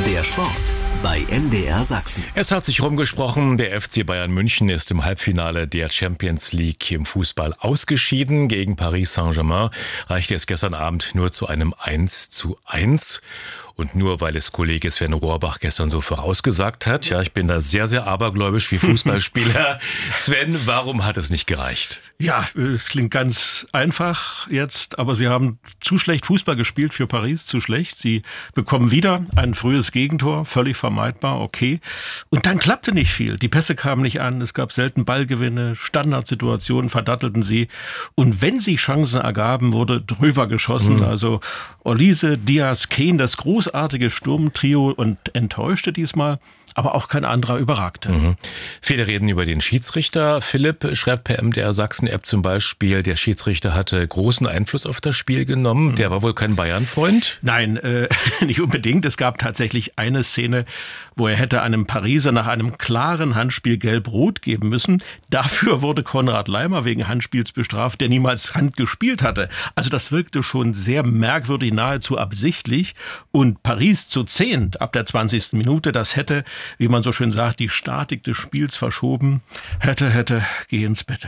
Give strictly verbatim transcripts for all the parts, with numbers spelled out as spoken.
Der Sport bei M D R Sachsen. Es hat sich rumgesprochen, der F C Bayern München ist im Halbfinale der Champions League im Fußball ausgeschieden. Gegen Paris Saint-Germain reichte es gestern Abend nur zu einem eins zu eins. Und nur weil es Kollege Sven Rohrbach gestern so vorausgesagt hat, ja, ich bin da sehr, sehr abergläubisch wie Fußballspieler. Sven, warum hat es nicht gereicht? Ja, klingt ganz einfach jetzt, aber sie haben zu schlecht Fußball gespielt für Paris, zu schlecht. Sie bekommen wieder ein frühes Gegentor, völlig vermeidbar, okay. Und dann klappte nicht viel. Die Pässe kamen nicht an, es gab selten Ballgewinne, Standardsituationen verdattelten sie. Und wenn sie Chancen ergaben, wurde drüber geschossen. Mhm. Also Olise, Diaz, Kane, das großartige Sturmtrio, und enttäuschte diesmal, aber auch kein anderer überragte. Mhm. Viele reden über den Schiedsrichter. Philipp schreibt per M D R Sachsen-App zum Beispiel, der Schiedsrichter hatte großen Einfluss auf das Spiel genommen. Mhm. Der war wohl kein Bayern-Freund? Nein, äh, nicht unbedingt. Es gab tatsächlich eine Szene, wo er hätte einem Pariser nach einem klaren Handspiel gelb-rot geben müssen. Dafür wurde Konrad Laimer wegen Handspiels bestraft, der niemals Hand gespielt hatte. Also das wirkte schon sehr merkwürdig, nahezu absichtlich. Und Paris zu zehnt ab der zwanzigsten Minute, das hätte, wie man so schön sagt, die Statik des Spiels verschoben. Hätte, hätte, geh ins Bett.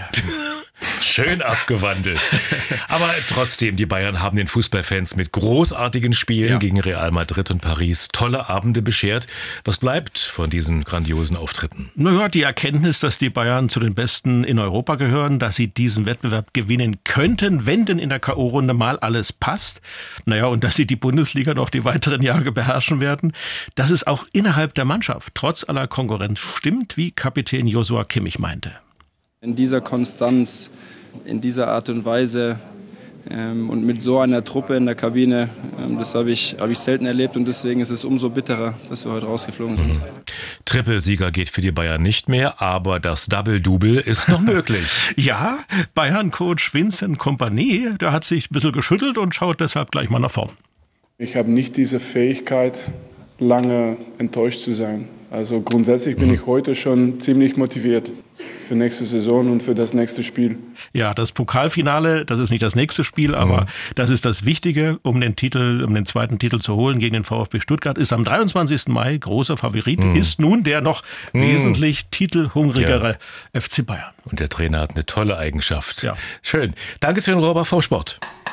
Schön abgewandelt. Aber trotzdem, die Bayern haben den Fußballfans mit großartigen Spielen ja. gegen Real Madrid und Paris tolle Abende beschert. Was bleibt von diesen grandiosen Auftritten? Naja, die Erkenntnis, dass die Bayern zu den Besten in Europa gehören, dass sie diesen Wettbewerb gewinnen könnten, wenn denn in der K O-Runde mal alles passt. Naja, und dass sie die Bundesliga noch die weiteren Jahre beherrschen werden. Dass es auch innerhalb der Mannschaft trotz aller Konkurrenz stimmt, wie Kapitän Joshua Kimmich meinte. In dieser Konstanz, in dieser Art und Weise ähm, und mit so einer Truppe in der Kabine, ähm, das habe ich, hab ich selten erlebt, und deswegen ist es umso bitterer, dass wir heute rausgeflogen sind. Mhm. Trippelsieger geht für die Bayern nicht mehr, aber das Double-Double ist noch möglich. Ja, Bayern-Coach Vincent Kompany, der hat sich ein bisschen geschüttelt und schaut deshalb gleich mal nach vorn. Ich habe nicht diese Fähigkeit, lange enttäuscht zu sein. Also grundsätzlich bin ich heute schon ziemlich motiviert für nächste Saison und für das nächste Spiel. Ja, das Pokalfinale, das ist nicht das nächste Spiel, aber mhm. das ist das Wichtige, um den Titel, um den zweiten Titel zu holen gegen den VfB Stuttgart. Ist am dreiundzwanzigsten Mai großer Favorit, mhm. ist nun der noch mhm. wesentlich titelhungrigere ja. F C Bayern. Und der Trainer hat eine tolle Eigenschaft. Ja. Schön. Danke, Sven Rohrbach vom Sport.